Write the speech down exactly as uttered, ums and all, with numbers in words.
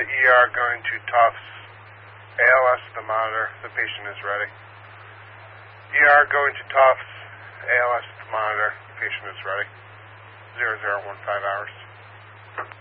E R going to Tufts. A L S the monitor. The patient is ready. E R going to Tufts. A L S the monitor. The patient is ready. Zero zero one five hours.